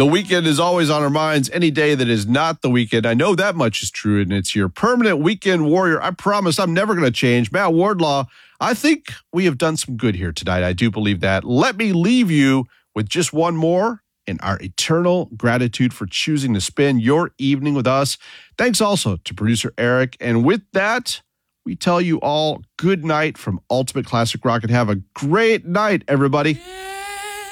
The weekend is always on our minds. Any day that is not the weekend, I know that much is true, and it's your permanent weekend warrior. I promise I'm never going to change. Matt Wardlaw, I think we have done some good here tonight. I do believe that. Let me leave you with just one more and our eternal gratitude for choosing to spend your evening with us. Thanks also to producer Eric. And with that, we tell you all good night from Ultimate Classic Rock and have a great night, everybody.